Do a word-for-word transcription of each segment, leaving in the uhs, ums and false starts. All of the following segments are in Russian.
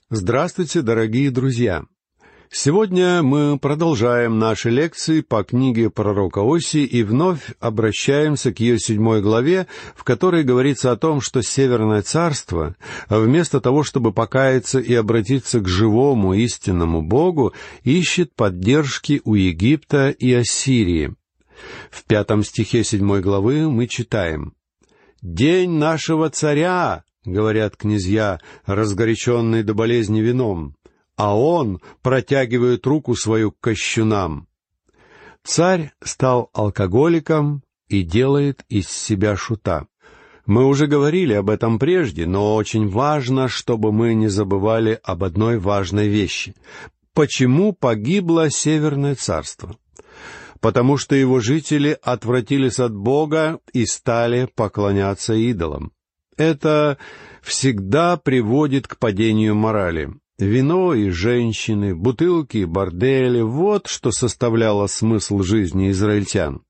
Здравствуйте, дорогие друзья! Сегодня мы продолжаем наши лекции по книге пророка Осии и вновь обращаемся к ее седьмой главе, в которой говорится о том, что Северное царство, вместо того, чтобы покаяться и обратиться к живому истинному Богу, ищет поддержки у Египта и Ассирии. В пятом стихе седьмой главы мы читаем: «День нашего царя, — говорят князья, разгоряченные до болезни вином, — а он протягивает руку свою к кощунам». Царь стал алкоголиком и делает из себя шута. Мы уже говорили об этом прежде, но очень важно, чтобы мы не забывали об одной важной вещи. Почему погибло Северное царство? Потому что его жители отвратились от Бога и стали поклоняться идолам. Это всегда приводит к падению морали. Вино и женщины, бутылки и бордели — вот что составляло смысл жизни израильтян.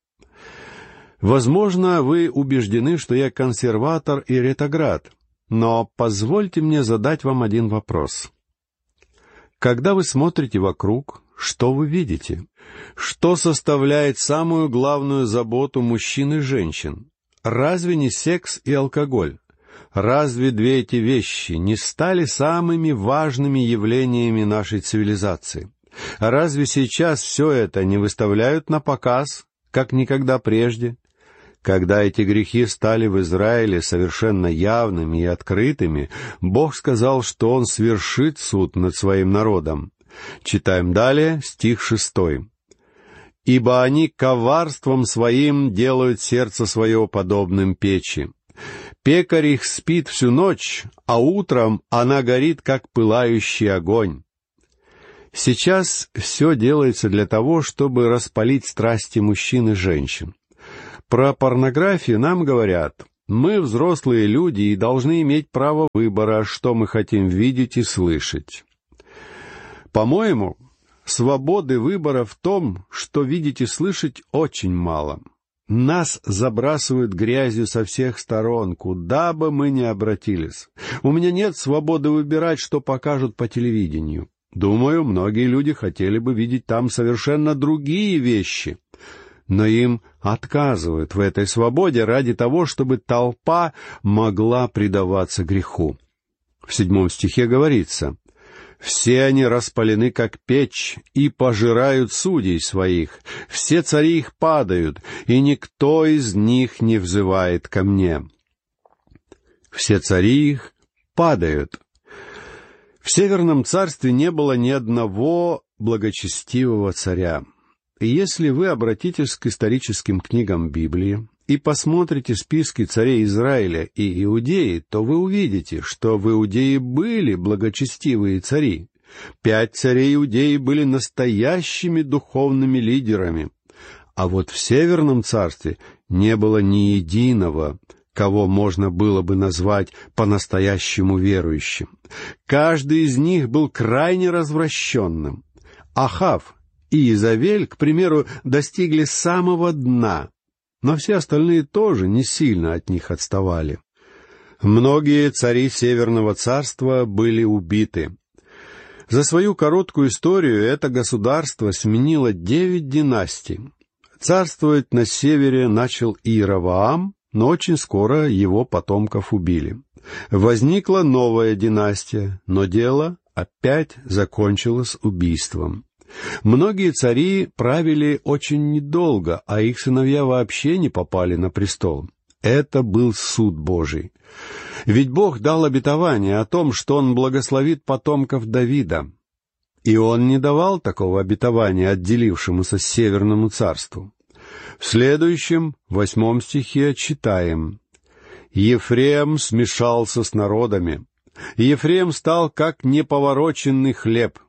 Возможно, вы убеждены, что я консерватор и ретроград, но позвольте мне задать вам один вопрос. Когда вы смотрите вокруг, что вы видите? Что составляет самую главную заботу мужчин и женщин? Разве не секс и алкоголь? Разве две эти вещи не стали самыми важными явлениями нашей цивилизации? Разве сейчас все это не выставляют на показ, как никогда прежде? Когда эти грехи стали в Израиле совершенно явными и открытыми, Бог сказал, что Он свершит суд над своим народом. Читаем далее стих шестой. «Ибо они коварством своим делают сердце свое подобным печи. Пекарь их спит всю ночь, а утром она горит, как пылающий огонь». Сейчас все делается для того, чтобы распалить страсти мужчин и женщин. Про порнографию нам говорят: мы взрослые люди и должны иметь право выбора, что мы хотим видеть и слышать. По-моему, свободы выбора в том, что видеть и слышать, очень мало. Нас забрасывают грязью со всех сторон, куда бы мы ни обратились. У меня нет свободы выбирать, что покажут по телевидению. Думаю, многие люди хотели бы видеть там совершенно другие вещи. Но им отказывают в этой свободе ради того, чтобы толпа могла предаваться греху. В седьмом стихе говорится: «Все они распалены, как печь, и пожирают судей своих. Все цари их падают, и никто из них не взывает ко мне». Все цари их падают. В Северном царстве не было ни одного благочестивого царя. И если вы обратитесь к историческим книгам Библии и посмотрите списки царей Израиля и Иудеи, то вы увидите, что в Иудее были благочестивые цари. Пять царей Иудеи были настоящими духовными лидерами. А вот в Северном царстве не было ни единого, кого можно было бы назвать по-настоящему верующим. Каждый из них был крайне развращенным. Ахав и Иезавель, к примеру, достигли самого дна, но все остальные тоже не сильно от них отставали. Многие цари Северного царства были убиты. За свою короткую историю это государство сменило девять династий. Царствовать на севере начал Иеровоам, но очень скоро его потомков убили. Возникла новая династия, но дело опять закончилось убийством. Многие цари правили очень недолго, а их сыновья вообще не попали на престол. Это был суд Божий. Ведь Бог дал обетование о том, что Он благословит потомков Давида. И Он не давал такого обетования отделившемуся Северному царству. В следующем, восьмом стихе читаем: «Ефрем смешался с народами. Ефрем стал, как неповороченный хлеб».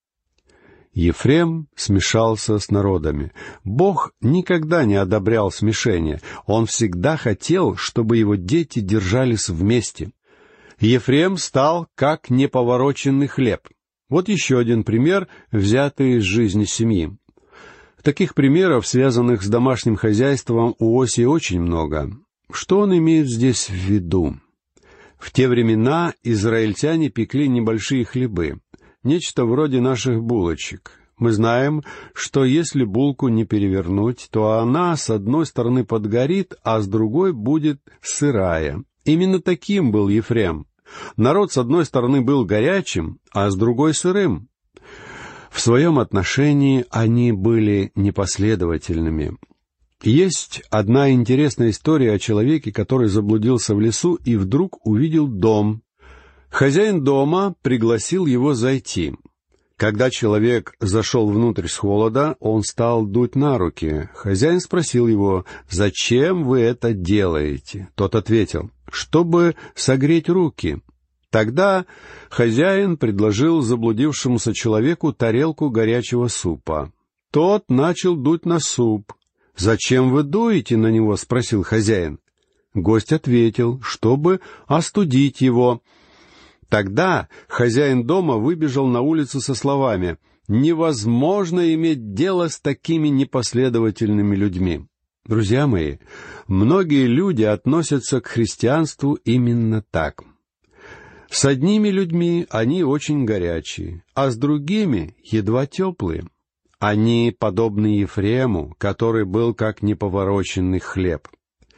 Ефрем смешался с народами. Бог никогда не одобрял смешение. Он всегда хотел, чтобы его дети держались вместе. Ефрем стал, как неповороченный хлеб. Вот еще один пример, взятый из жизни семьи. Таких примеров, связанных с домашним хозяйством, у Осии очень много. Что он имеет здесь в виду? В те времена израильтяне пекли небольшие хлебы, нечто вроде наших булочек. Мы знаем, что если булку не перевернуть, то она с одной стороны подгорит, а с другой будет сырая. Именно таким был Ефрем. Народ с одной стороны был горячим, а с другой сырым. В своем отношении они были непоследовательными. Есть одна интересная история о человеке, который заблудился в лесу и вдруг увидел дом. Хозяин дома пригласил его зайти. Когда человек зашел внутрь с холода, он стал дуть на руки. Хозяин спросил его: «Зачем вы это делаете?» Тот ответил: «Чтобы согреть руки». Тогда хозяин предложил заблудившемуся человеку тарелку горячего супа. Тот начал дуть на суп. «Зачем вы дуете на него?» — спросил хозяин. Гость ответил: «Чтобы остудить его». Тогда хозяин дома выбежал на улицу со словами: «Невозможно иметь дело с такими непоследовательными людьми». Друзья мои, многие люди относятся к христианству именно так. С одними людьми они очень горячие, а с другими едва теплые. Они подобны Ефрему, который был как неповороченный хлеб.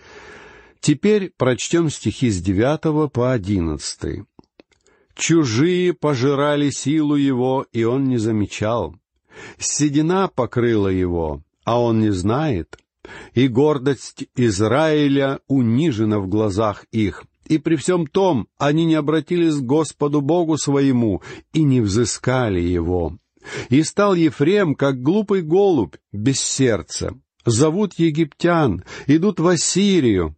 Теперь прочтем стихи с девятого по одиннадцатый. «Чужие пожирали силу его, и он не замечал. Седина покрыла его, а он не знает. И гордость Израиля унижена в глазах их. И при всем том они не обратились к Господу Богу своему и не взыскали его. И стал Ефрем, как глупый голубь, без сердца. Зовут египтян, идут в Ассирию».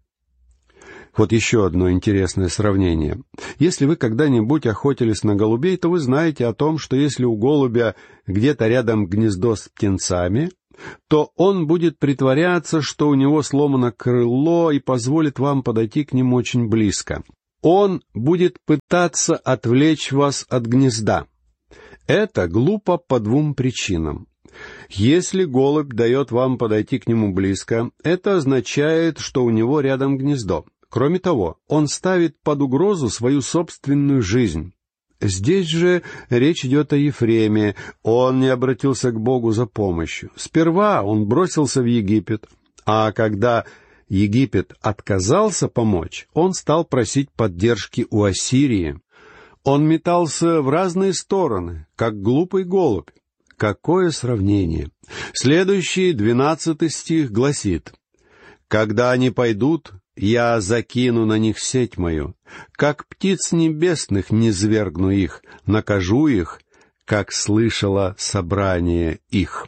Вот еще одно интересное сравнение. Если вы когда-нибудь охотились на голубей, то вы знаете о том, что если у голубя где-то рядом гнездо с птенцами, то он будет притворяться, что у него сломано крыло, и позволит вам подойти к нему очень близко. Он будет пытаться отвлечь вас от гнезда. Это глупо по двум причинам. Если голубь дает вам подойти к нему близко, это означает, что у него рядом гнездо. Кроме того, он ставит под угрозу свою собственную жизнь. Здесь же речь идет о Ефреме. Он не обратился к Богу за помощью. Сперва он бросился в Египет, а когда Египет отказался помочь, он стал просить поддержки у Ассирии. Он метался в разные стороны, как глупый голубь. Какое сравнение! Следующий, двенадцатый стих гласит: «Когда они пойдут, я закину на них сеть мою, как птиц небесных низвергну их, накажу их, как слышало собрание их».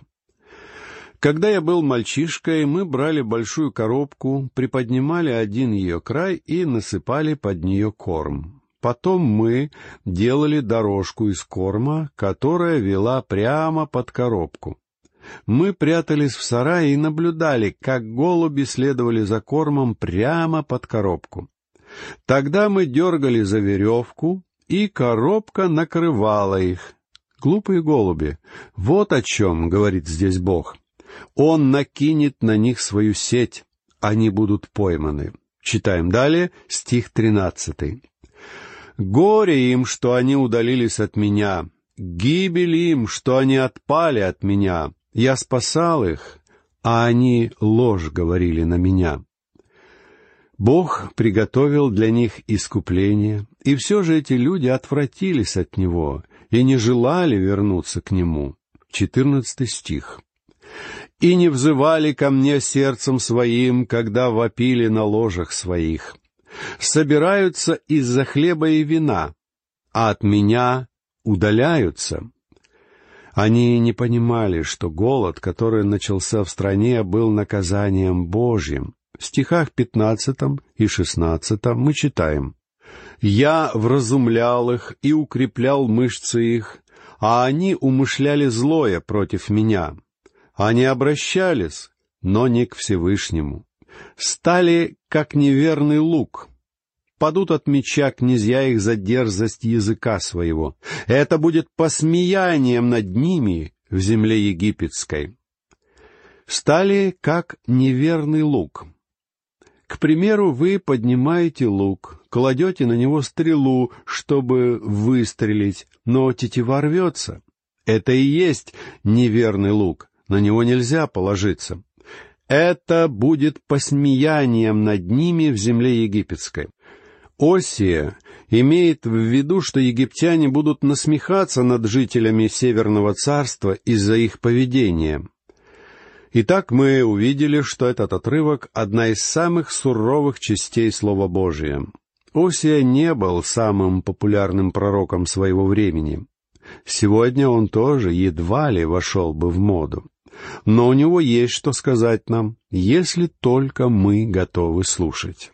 Когда я был мальчишкой, мы брали большую коробку, приподнимали один ее край и насыпали под нее корм. Потом мы делали дорожку из корма, которая вела прямо под коробку. Мы прятались в сарае и наблюдали, как голуби следовали за кормом прямо под коробку. Тогда мы дергали за веревку, и коробка накрывала их. Глупые голуби, вот о чем говорит здесь Бог. Он накинет на них свою сеть, они будут пойманы. Читаем далее, стих тринадцатый. «Горе им, что они удалились от меня, гибель им, что они отпали от меня. Я спасал их, а они ложь говорили на меня». Бог приготовил для них искупление, и все же эти люди отвратились от Него и не желали вернуться к Нему. Четырнадцатый стих. «И не взывали ко мне сердцем своим, когда вопили на ложах своих. Собираются из-за хлеба и вина, а от меня удаляются». Они не понимали, что голод, который начался в стране, был наказанием Божьим. В стихах пятнадцатом и шестнадцатом мы читаем: «Я вразумлял их и укреплял мышцы их, а они умышляли злое против меня. Они обращались, но не к Всевышнему. Стали, как неверный лук. Падут от меча князья их за дерзость языка своего. Это будет посмеянием над ними в земле египетской». Стали, как неверный лук. К примеру, вы поднимаете лук, кладете на него стрелу, чтобы выстрелить, но тетива рвется. Это и есть неверный лук, на него нельзя положиться. Это будет посмеянием над ними в земле египетской. Осия имеет в виду, что египтяне будут насмехаться над жителями Северного царства из-за их поведения. Итак, мы увидели, что этот отрывок — одна из самых суровых частей Слова Божия. Осия не был самым популярным пророком своего времени. Сегодня он тоже едва ли вошел бы в моду. Но у него есть что сказать нам, если только мы готовы слушать.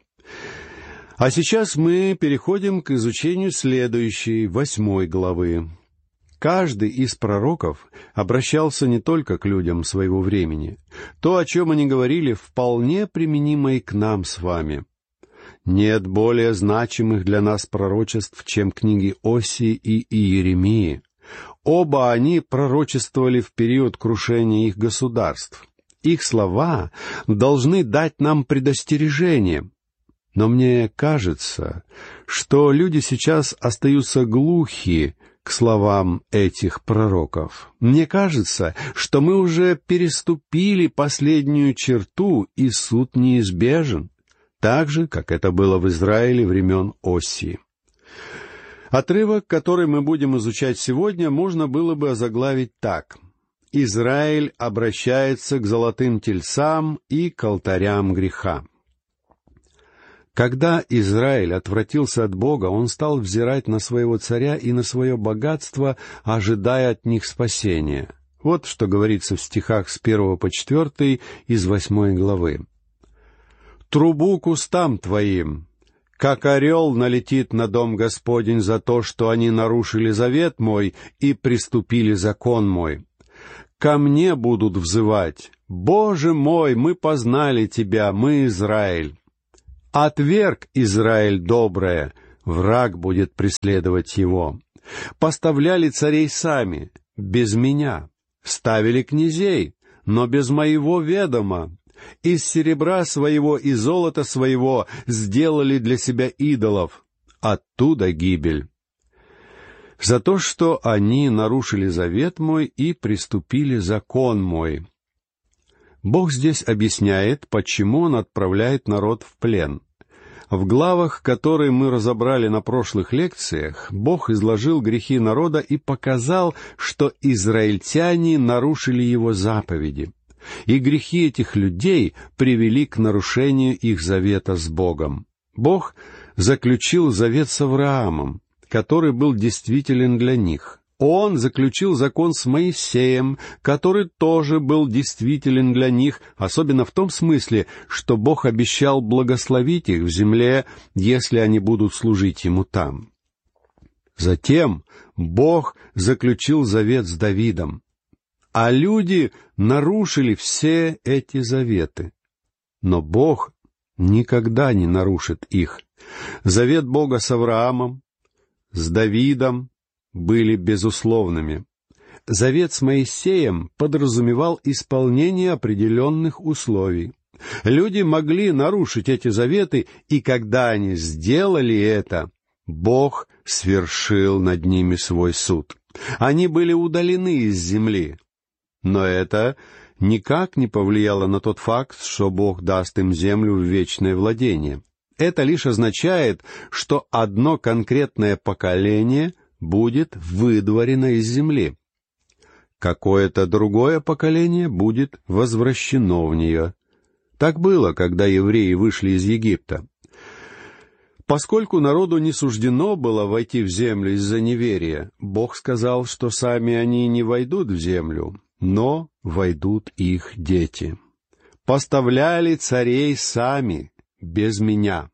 А сейчас мы переходим к изучению следующей, восьмой главы. Каждый из пророков обращался не только к людям своего времени. То, о чем они говорили, вполне применимо и к нам с вами. Нет более значимых для нас пророчеств, чем книги Осии и Иеремии. Оба они пророчествовали в период крушения их государств. Их слова должны дать нам предостережение. Но мне кажется, что люди сейчас остаются глухи к словам этих пророков. Мне кажется, что мы уже переступили последнюю черту, и суд неизбежен, так же, как это было в Израиле времен Осии. Отрывок, который мы будем изучать сегодня, можно было бы озаглавить так: «Израиль обращается к золотым тельцам и к алтарям греха». Когда Израиль отвратился от Бога, он стал взирать на своего царя и на свое богатство, ожидая от них спасения. Вот что говорится в стихах с первого по четвертый из восьмой главы. «Трубу к устам твоим, как орел налетит на дом Господень за то, что они нарушили завет мой и приступили закон мой. Ко мне будут взывать: Боже мой, мы познали Тебя, мы Израиль. Отверг Израиль доброе, враг будет преследовать его. Поставляли царей сами, без меня. Ставили князей, но без моего ведома. Из серебра своего и золота своего сделали для себя идолов. Оттуда гибель. За то, что они нарушили завет мой и приступили закон мой». Бог здесь объясняет, почему Он отправляет народ в плен. В главах, которые мы разобрали на прошлых лекциях, Бог изложил грехи народа и показал, что израильтяне нарушили Его заповеди. И грехи этих людей привели к нарушению их завета с Богом. Бог заключил завет с Авраамом, который был действителен для них. Он заключил закон с Моисеем, который тоже был действителен для них, особенно в том смысле, что Бог обещал благословить их в земле, если они будут служить Ему там. Затем Бог заключил завет с Давидом, а люди нарушили все эти заветы. Но Бог никогда не нарушит их. Завет Бога с Авраамом, с Давидом были безусловными. Завет с Моисеем подразумевал исполнение определенных условий. Люди могли нарушить эти заветы, и когда они сделали это, Бог свершил над ними свой суд. Они были удалены из земли. Но это никак не повлияло на тот факт, что Бог даст им землю в вечное владение. Это лишь означает, что одно конкретное поколение будет выдворено из земли. Какое-то другое поколение будет возвращено в нее. Так было, когда евреи вышли из Египта. Поскольку народу не суждено было войти в землю из-за неверия, Бог сказал, что сами они не войдут в землю, но войдут их дети. «Поставляли царей сами, без меня».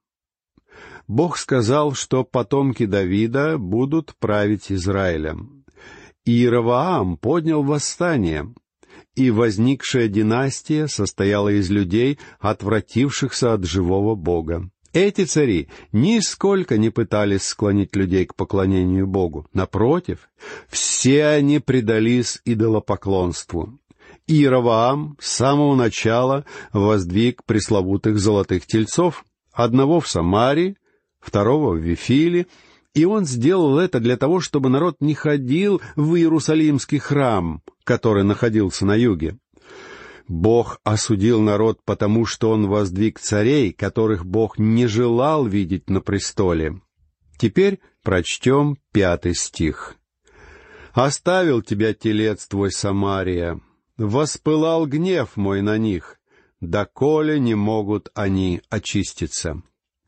Бог сказал, что потомки Давида будут править Израилем. Иеровоам поднял восстание, и возникшая династия состояла из людей, отвратившихся от живого Бога. Эти цари нисколько не пытались склонить людей к поклонению Богу. Напротив, все они предались идолопоклонству. И Ровоам с самого начала воздвиг пресловутых золотых тельцов, одного в Самаре, второго в Вифиле, и он сделал это для того, чтобы народ не ходил в Иерусалимский храм, который находился на юге. Бог осудил народ, потому что он воздвиг царей, которых Бог не желал видеть на престоле. Теперь прочтем пятый стих. «Оставил тебя телец твой, Самария, воспылал гнев мой на них, доколе не могут они очиститься».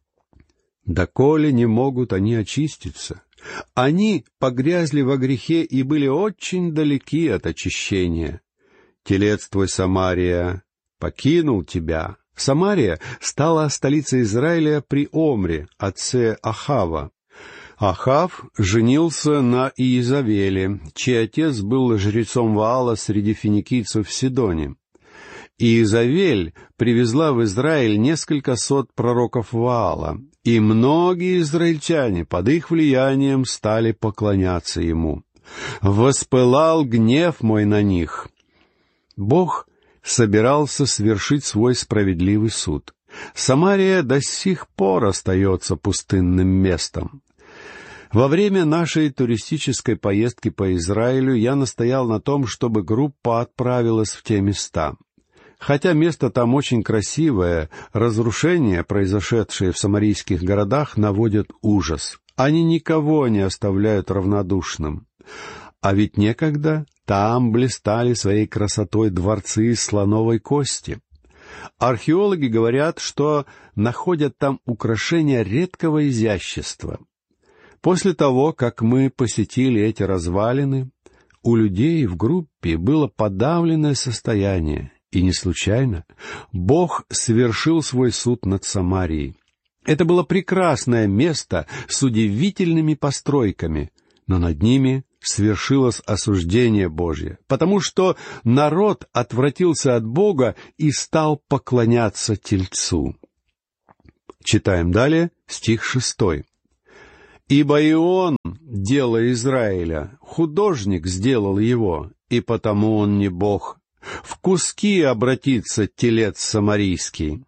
Доколе не могут они очиститься. Они погрязли во грехе и были очень далеки от очищения. Телец твой, Самария, покинул тебя. Самария стала столицей Израиля при Омре, отце Ахава. Ахав женился на Иезавеле, чей отец был жрецом Ваала среди финикийцев в Сидоне. Иезавель привезла в Израиль несколько сот пророков Ваала, и многие израильтяне под их влиянием стали поклоняться ему. «Воспылал гнев мой на них». Бог собирался свершить свой справедливый суд. Самария до сих пор остается пустынным местом. Во время нашей туристической поездки по Израилю я настоял на том, чтобы группа отправилась в те места. Хотя место там очень красивое, разрушения, произошедшие в самарийских городах, наводят ужас. Они никого не оставляют равнодушным. А ведь некогда там блистали своей красотой дворцы из слоновой кости. Археологи говорят, что находят там украшения редкого изящества. После того, как мы посетили эти развалины, у людей в группе было подавленное состояние. И не случайно Бог совершил свой суд над Самарией. Это было прекрасное место с удивительными постройками, но над ними свершилось осуждение Божье, потому что народ отвратился от Бога и стал поклоняться тельцу. Читаем далее стих шестой. «Ибо и он, дело Израиля, художник сделал его, и потому он не Бог. В куски обратится телец самарийский».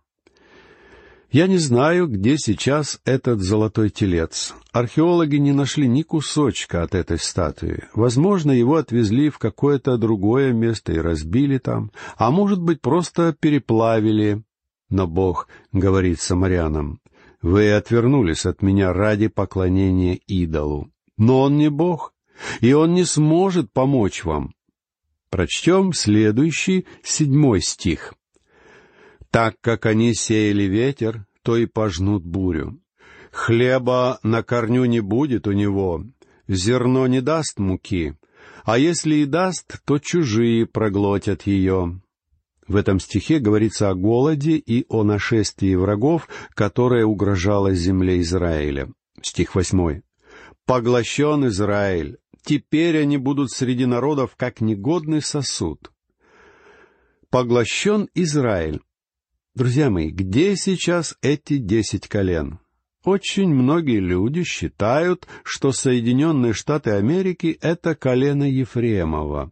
Я не знаю, где сейчас этот золотой телец. Археологи не нашли ни кусочка от этой статуи. Возможно, его отвезли в какое-то другое место и разбили там, а может быть, просто переплавили. Но Бог говорит самарянам: «Вы отвернулись от меня ради поклонения идолу». Но он не Бог, и он не сможет помочь вам. Прочтем следующий, седьмой стих. «Так как они сеяли ветер, то и пожнут бурю. Хлеба на корню не будет у него, зерно не даст муки, а если и даст, то чужие проглотят ее». В этом стихе говорится о голоде и о нашествии врагов, которое угрожало земле Израиля. Стих восьмой. «Поглощен Израиль, теперь они будут среди народов, как негодный сосуд». Поглощен Израиль. Друзья мои, где сейчас эти десять колен? Очень многие люди считают, что Соединенные Штаты Америки — это колено Ефремова.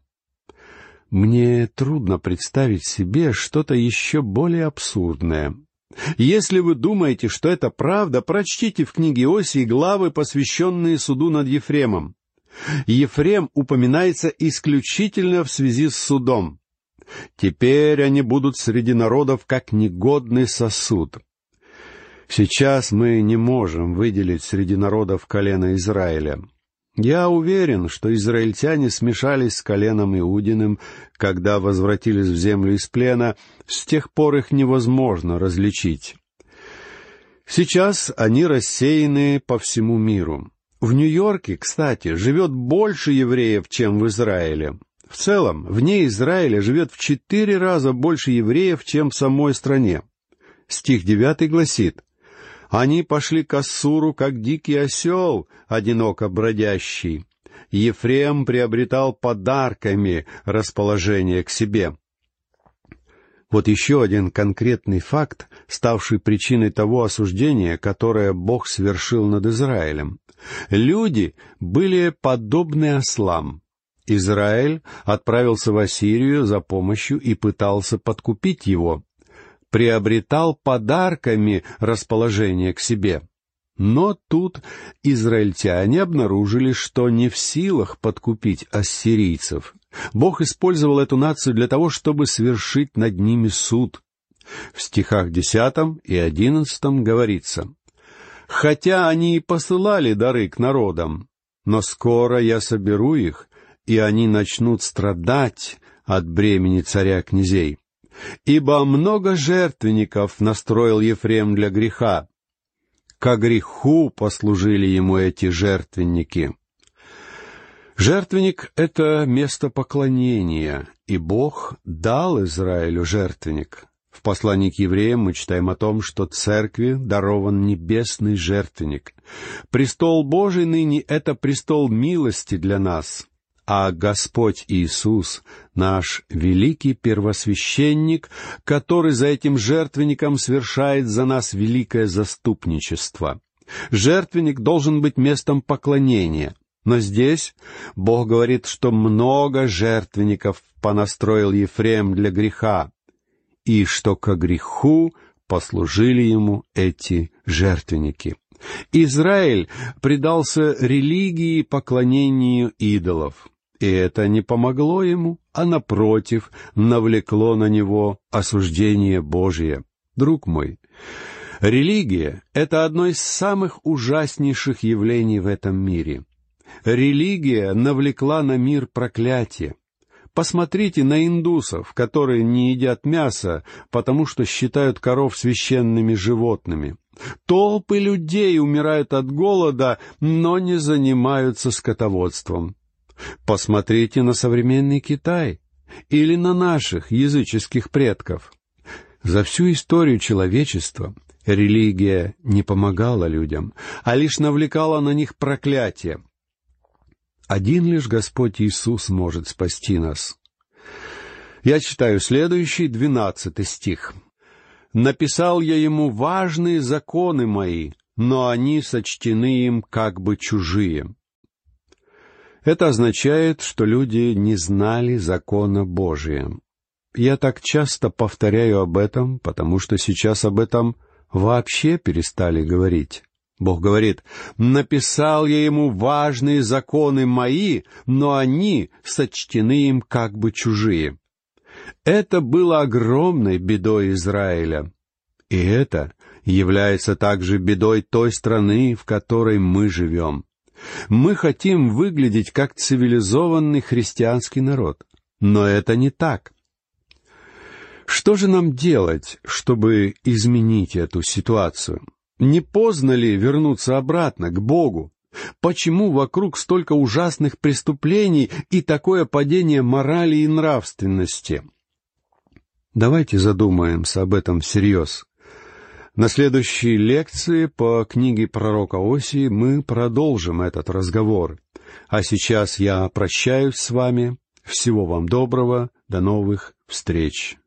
Мне трудно представить себе что-то еще более абсурдное. Если вы думаете, что это правда, прочтите в книге Осии главы, посвященные суду над Ефремом. Ефрем упоминается исключительно в связи с судом. «Теперь они будут среди народов, как негодный сосуд». Сейчас мы не можем выделить среди народов колено Израиля. Я уверен, что израильтяне смешались с коленом Иудиным, когда возвратились в землю из плена, с тех пор их невозможно различить. Сейчас они рассеяны по всему миру. В Нью-Йорке, кстати, живет больше евреев, чем в Израиле. В целом, вне Израиля живет в четыре раза больше евреев, чем в самой стране. Стих девятый гласит: «Они пошли к Ассуру, как дикий осел, одиноко бродящий. Ефрем приобретал подарками расположение к себе». Вот еще один конкретный факт, ставший причиной того осуждения, которое Бог свершил над Израилем. Люди были подобны ослам. Израиль отправился в Ассирию за помощью и пытался подкупить его, приобретал подарками расположение к себе. Но тут израильтяне обнаружили, что не в силах подкупить ассирийцев. Бог использовал эту нацию для того, чтобы свершить над ними суд. В стихах десятом и одиннадцатом говорится: «Хотя они и посылали дары к народам, но скоро я соберу их, и они начнут страдать от бремени царя-князей. Ибо много жертвенников настроил Ефрем для греха. Ко греху послужили ему эти жертвенники». Жертвенник — это место поклонения, и Бог дал Израилю жертвенник. В послании к евреям мы читаем о том, что церкви дарован небесный жертвенник. Престол Божий ныне — это престол милости для нас, а Господь Иисус — наш великий первосвященник, который за этим жертвенником совершает за нас великое заступничество. Жертвенник должен быть местом поклонения. Но здесь Бог говорит, что много жертвенников понастроил Ефрем для греха, и что ко греху послужили ему эти жертвенники. Израиль предался религии поклонению идолов, и это не помогло ему, а, напротив, навлекло на него осуждение Божие. Друг мой, религия — это одно из самых ужаснейших явлений в этом мире. Религия навлекла на мир проклятие. Посмотрите на индусов, которые не едят мясо, потому что считают коров священными животными. Толпы людей умирают от голода, но не занимаются скотоводством. Посмотрите на современный Китай или на наших языческих предков. За всю историю человечества религия не помогала людям, а лишь навлекала на них проклятие. Один лишь Господь Иисус может спасти нас. Я читаю следующий, двенадцатый стих. «Написал я ему важные законы мои, но они сочтены им как бы чужие». Это означает, что люди не знали закона Божия. Я так часто повторяю об этом, потому что сейчас об этом вообще перестали говорить. Бог говорит: «Написал я ему важные законы мои, но они сочтены им как бы чужие». Это было огромной бедой Израиля. И это является также бедой той страны, в которой мы живем. Мы хотим выглядеть как цивилизованный христианский народ, но это не так. Что же нам делать, чтобы изменить эту ситуацию? Не поздно ли вернуться обратно к Богу? Почему вокруг столько ужасных преступлений и такое падение морали и нравственности? Давайте задумаемся об этом всерьез. На следующей лекции по книге пророка Осии мы продолжим этот разговор. А сейчас я прощаюсь с вами. Всего вам доброго. До новых встреч.